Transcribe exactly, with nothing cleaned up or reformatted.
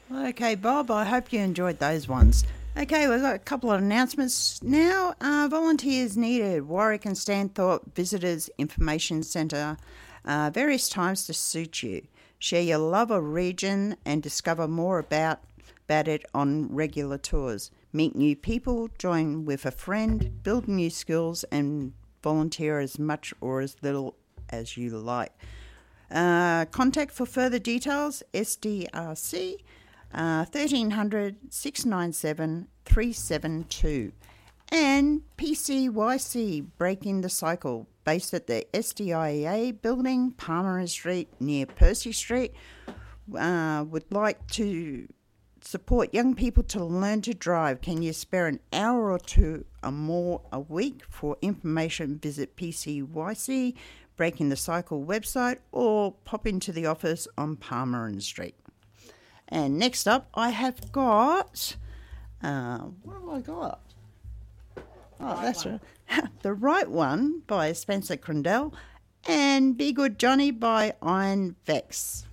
Okay, Bob, I hope you enjoyed those ones. Okay, we've got a couple of announcements now. Uh, volunteers needed. Warwick and Stanthorpe Visitors Information Centre. Uh, various times to suit you. Share your love of region and discover more about, about it on regular tours. Meet new people, join with a friend, build new skills and volunteer as much or as little as you like. Uh, contact for further details, S D R C uh, thirteen hundred, six nine seven, three seven two. And P C Y C, Breaking the Cycle, based at the S D I A building, Palmer Street, near Percy Street, uh, would like to support young people to learn to drive. Can you spare an hour or two or more a week? For information, visit P C Y C, Breaking the Cycle website, or pop into the office on Palmer Street. And next up, I have got, uh, what have I got? Oh, right that's right. The Right One by Spencer Crandell and Be Good Johnny by Iron Vex.